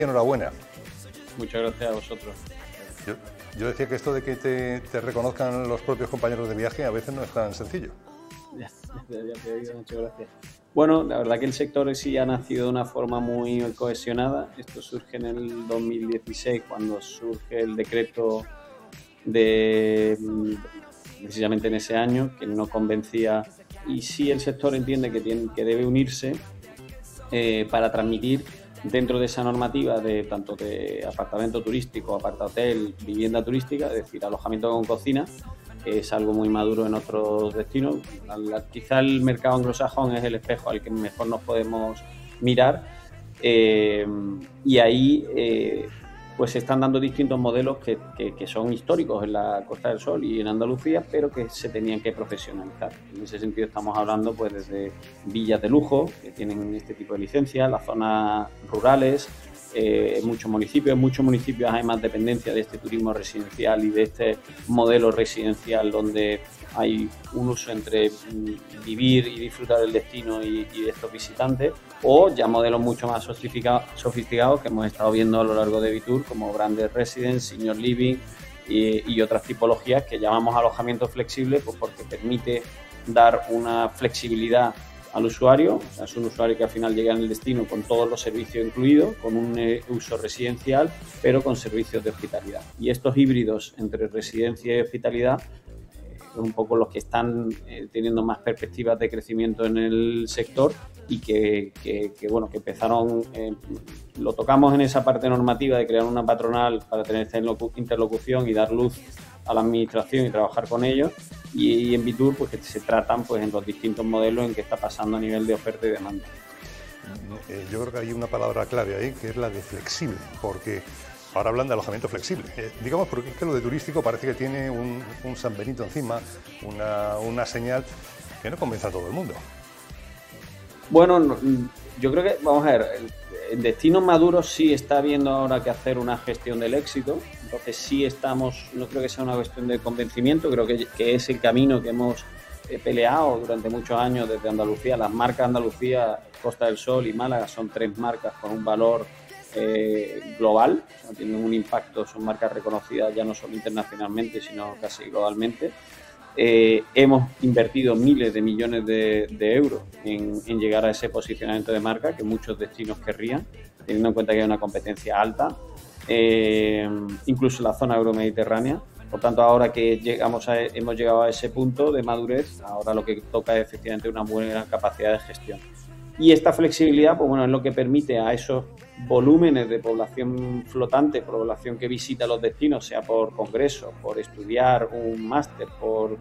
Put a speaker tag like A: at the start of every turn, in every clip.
A: Enhorabuena.
B: Muchas gracias a vosotros.
A: Yo decía que esto de que te reconozcan los propios compañeros de viaje a veces no es tan sencillo.
B: Ya te he oído, muchas gracias. Bueno, la verdad que el sector sí ha nacido de una forma muy cohesionada. Esto surge en el 2016, cuando surge el decreto precisamente en ese año, que no convencía, y sí el sector entiende que debe unirse para transmitir dentro de esa normativa de tanto de apartamento turístico, apartahotel, vivienda turística, es decir, alojamiento con cocina, que es algo muy maduro en otros destinos. Quizá el mercado anglosajón es el espejo al que mejor nos podemos mirar, y ahí pues se están dando distintos modelos que son históricos en la Costa del Sol y en Andalucía, pero que se tenían que profesionalizar. En ese sentido estamos hablando pues desde villas de lujo, que tienen este tipo de licencias, las zonas rurales, en muchos municipios hay más dependencia de este turismo residencial y de este modelo residencial donde hay un uso entre vivir y disfrutar del destino y de estos visitantes, o ya modelos mucho más sofisticados que hemos estado viendo a lo largo de Fitur, como Branded Residence, Senior Living y otras tipologías que llamamos alojamiento flexible, pues porque permite dar una flexibilidad al usuario. O sea, es un usuario que al final llega en el destino con todos los servicios incluidos, con un uso residencial, pero con servicios de hospitalidad. Y estos híbridos entre residencia y hospitalidad un poco los que están teniendo más perspectivas de crecimiento en el sector y que empezaron, lo tocamos en esa parte normativa de crear una patronal para tener esta interlocución y dar luz a la administración y trabajar con ellos, y en Fitur pues que se tratan pues en los distintos modelos en que está pasando a nivel de oferta y demanda.
A: Yo creo que hay una palabra clave ahí, que es la de flexible, porque ahora hablan de alojamiento flexible. Digamos, porque es que lo de turístico parece que tiene un San Benito encima, una señal que no convence a todo el mundo.
B: Bueno, yo creo que, vamos a ver, en destinos maduros sí está habiendo ahora que hacer una gestión del éxito. Entonces sí estamos, no creo que sea una cuestión de convencimiento, creo que es el camino que hemos peleado durante muchos años desde Andalucía. Las marcas Andalucía, Costa del Sol y Málaga son 3 marcas con un valor global, tienen un impacto, son marcas reconocidas ya no solo internacionalmente sino casi globalmente. Hemos invertido miles de millones de euros en llegar a ese posicionamiento de marca que muchos destinos querrían, teniendo en cuenta que hay una competencia alta, incluso en la zona euromediterránea. Por tanto, ahora que hemos llegado a ese punto de madurez, ahora lo que toca es efectivamente una buena capacidad de gestión. Y esta flexibilidad, pues bueno, es lo que permite a esos volúmenes de población flotante, población que visita los destinos, sea por congreso, por estudiar un máster, por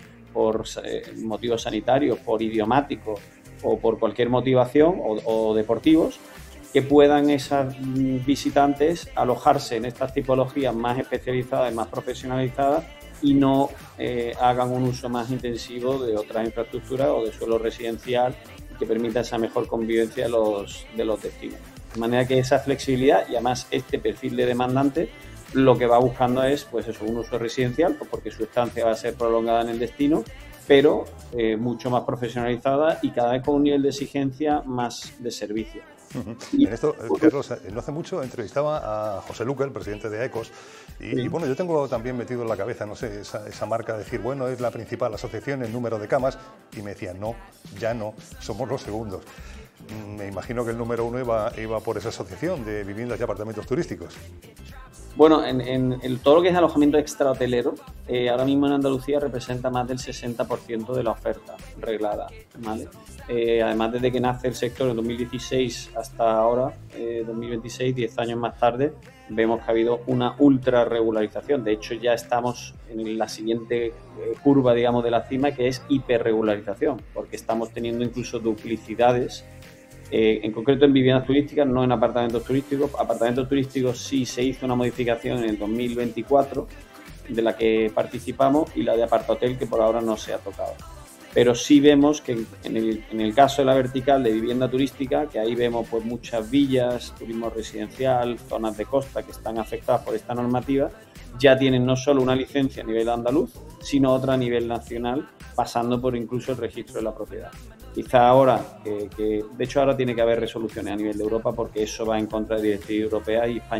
B: motivos sanitarios, por idiomáticos o por cualquier motivación o deportivos, que puedan esas visitantes alojarse en estas tipologías más especializadas y más profesionalizadas y no hagan un uso más intensivo de otras infraestructuras o de suelo residencial que permita esa mejor convivencia de los destinos. De manera que esa flexibilidad y además este perfil de demandante lo que va buscando es pues eso, un uso residencial, pues porque su estancia va a ser prolongada en el destino, pero mucho más profesionalizada y cada vez con un nivel de exigencia más de servicio.
A: En esto, Carlos, no hace mucho entrevistaba a José Luque, el presidente de AECOS, y bueno, yo tengo también metido en la cabeza, no sé, esa marca de decir, bueno, es la principal asociación en número de camas, y me decían, no, ya no, somos los segundos. Me imagino que el número 1 iba por esa asociación de viviendas y apartamentos turísticos.
B: Bueno, en todo lo que es alojamiento extrahotelero, ahora mismo en Andalucía representa más del 60% de la oferta reglada, ¿vale? Además, desde que nace el sector en 2016 hasta ahora, 2026, 10 años más tarde, vemos que ha habido una ultra regularización. De hecho, ya estamos en la siguiente curva, digamos, de la cima, que es hiperregularización, porque estamos teniendo incluso duplicidades. En concreto en viviendas turísticas, no en apartamentos turísticos. Apartamentos turísticos sí se hizo una modificación en el 2024 de la que participamos, y la de apartahotel que por ahora no se ha tocado. Pero sí vemos que en el caso de la vertical de vivienda turística, que ahí vemos pues muchas villas, turismo residencial, zonas de costa que están afectadas por esta normativa, ya tienen no solo una licencia a nivel andaluz, sino otra a nivel nacional, pasando por incluso el registro de la propiedad. Quizá ahora, de hecho ahora tiene que haber resoluciones a nivel de Europa porque eso va en contra de la directiva europea y España